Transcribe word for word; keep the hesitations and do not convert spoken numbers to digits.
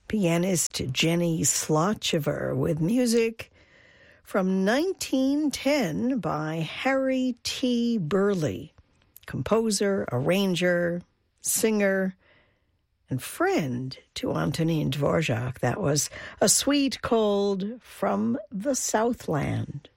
pianist Jenny Slotchever with music from nineteen ten by Harry T. Burleigh, composer, arranger, singer, and friend to Antonin Dvorak. That was A Suite called From the Southland.